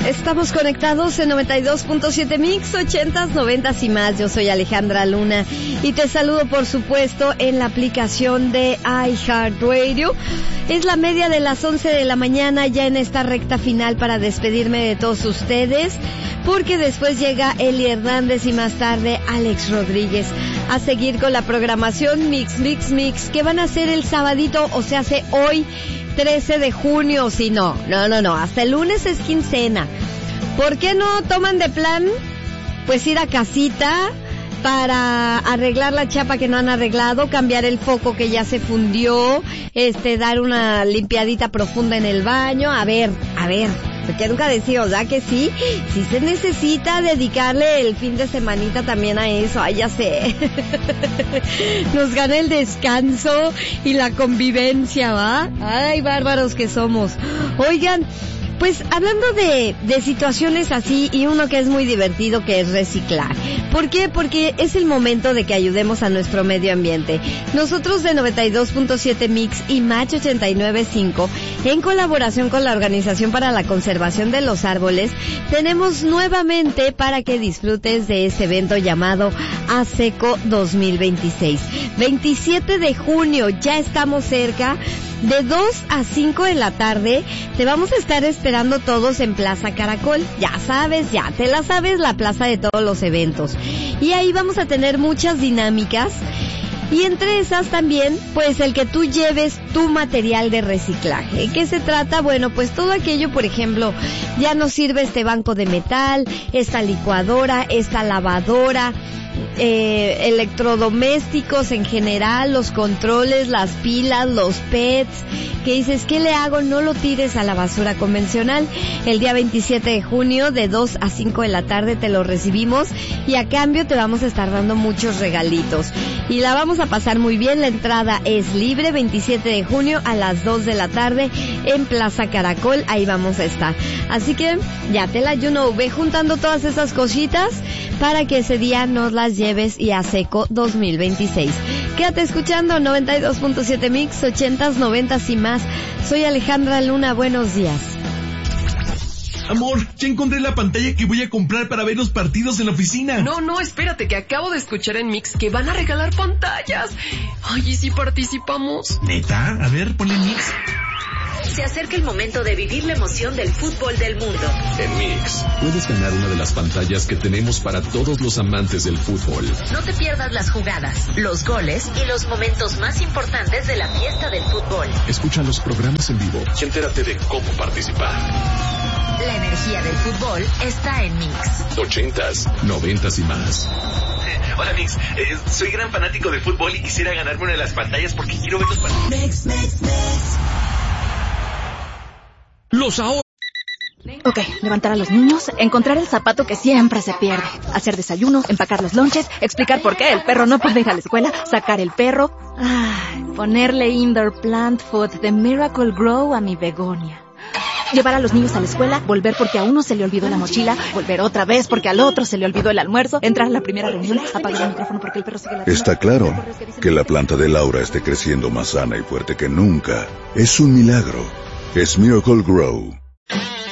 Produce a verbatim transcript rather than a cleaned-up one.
Estamos conectados en noventa y dos punto siete Mix, ochentas, noventas y más. Yo soy Alejandra Luna y te saludo, por supuesto, en la aplicación de iHeartRadio. Es la media de las once de la mañana, ya en esta recta final para despedirme de todos ustedes, porque después llega Eli Hernández y más tarde Alex Rodríguez a seguir con la programación Mix, Mix, Mix, que van a hacer el sabadito, o sea, hace hoy, trece de junio, si no, no, no, no, hasta el lunes es quincena. ¿Por qué no toman de plan, pues, ir a casita para arreglar la chapa que no han arreglado, cambiar el foco que ya se fundió, este, dar una limpiadita profunda en el baño? A ver, a ver, porque nunca decía, ¿verdad que sí? Sí se necesita dedicarle el fin de semanita también a eso. Ay, ya sé. Nos gana el descanso y la convivencia, ¿va? Ay, bárbaros que somos. Oigan, pues hablando de, de situaciones así, y uno que es muy divertido, que es reciclar. ¿Por qué? Porque es el momento de que ayudemos a nuestro medio ambiente. Nosotros de noventa y dos punto siete Mix y Match ochenta y nueve punto cinco, en colaboración con la Organización para la Conservación de los Árboles, tenemos nuevamente para que disfrutes de este evento llamado ASECO dos mil veintiséis. veintisiete de junio, ya estamos cerca. De dos a cinco de la tarde te vamos a estar esperando todos en Plaza Caracol. Ya sabes, ya te la sabes, la plaza de todos los eventos. Y ahí vamos a tener muchas dinámicas. Y entre esas también, pues, el que tú lleves tu material de reciclaje. ¿Qué se trata? Bueno, pues todo aquello, por ejemplo, ya nos sirve este banco de metal, esta licuadora, esta lavadora, eh, electrodomésticos en general, los controles, las pilas, los pets, que dices, ¿qué le hago? No lo tires a la basura convencional. El día veintisiete de junio, de dos a cinco de la tarde, te lo recibimos y a cambio te vamos a estar dando muchos regalitos. Y la vamos a pasar muy bien. La entrada es libre, veintisiete de junio a las dos de la tarde en Plaza Caracol. Ahí vamos a estar. Así que ya te la, you know, ve juntando todas esas cositas para que ese día nos las lleves y a ASECO dos mil veintiséis. Quédate escuchando noventa y dos punto siete Mix, ochentas, noventas y más. Soy Alejandra Luna, buenos días. Amor, ya encontré la pantalla que voy a comprar para ver los partidos en la oficina. No, no, espérate, que acabo de escuchar en Mix que van a regalar pantallas. Ay, ¿y si participamos? ¿Neta? A ver, ponle Mix. Se acerca el momento de vivir la emoción del fútbol del mundo. En Mix, puedes ganar una de las pantallas que tenemos para todos los amantes del fútbol. No te pierdas las jugadas, los goles y los momentos más importantes de la fiesta del fútbol. Escucha los programas en vivo y entérate de cómo participar. La energía del fútbol está en Mix. Ochentas, noventas y más. Hola, Mix. Eh, soy gran fanático de fútbol y quisiera ganarme una de las pantallas porque quiero ver los partidos. Mix, Mix, Mix. Los ahorros. Ok, levantar a los niños, encontrar el zapato que siempre se pierde, hacer desayuno, empacar los lonches, explicar por qué el perro no puede ir a la escuela, sacar el perro, ay, ponerle indoor plant food de Miracle Grow a mi begonia. Llevar a los niños a la escuela, volver porque a uno se le olvidó la mochila, volver otra vez porque al otro se le olvidó el almuerzo, entrar a la primera reunión, apagar el micrófono porque el perro sigue la... Está claro que la planta de Laura esté creciendo más sana y fuerte que nunca. Es un milagro. Es Miracle Grow.